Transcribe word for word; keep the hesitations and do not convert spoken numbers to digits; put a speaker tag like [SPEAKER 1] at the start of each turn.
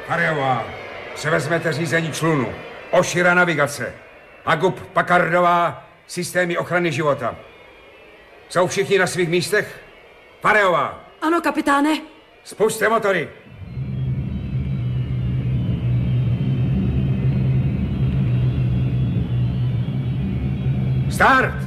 [SPEAKER 1] Fareová, převezmete řízení člunu. Oshira navigace. Agub Pakardová, systémy ochrany života. Jsou všichni na svých místech? Fareová.
[SPEAKER 2] Ano, kapitáne.
[SPEAKER 1] Spusťte motory. Start!